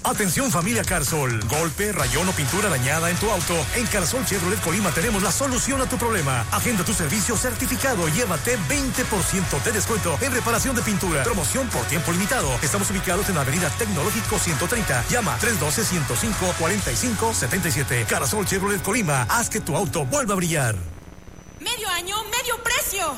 Atención familia Carsol. Golpe, rayón o pintura dañada en tu auto. En Carsol Chevrolet Colima tenemos la solución a tu problema. Agenda tu servicio certificado. Llévate 20% de descuento en reparación de pintura. Promoción por tiempo limitado. Estamos ubicados en la avenida Tecnológico 130. Llama 312-105-4577. Carsol Chevrolet Colima. Haz que tu auto vuelva a brillar. Medio año, medio precio.